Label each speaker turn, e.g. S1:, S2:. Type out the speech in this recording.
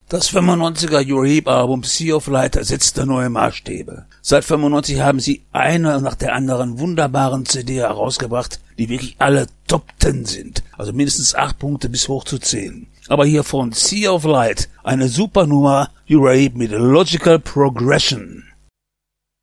S1: Das 95er Uribe-Album Sea of Light setzte neue Maßstäbe. Seit 95 haben sie eine nach der anderen wunderbaren CD herausgebracht, die wirklich alle Top 10 sind. Also mindestens 8 Punkte bis hoch zu 10. Aber hier von Sea of Light eine super Nummer, Uribe mit Logical Progression.